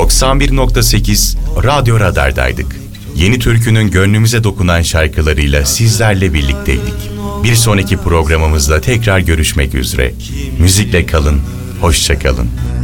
91.8 Radyo Radar'daydık. Yeni türkünün gönlümüze dokunan şarkılarıyla sizlerle birlikteydik. Bir sonraki programımızda tekrar görüşmek üzere. Müzikle kalın, hoşça kalın.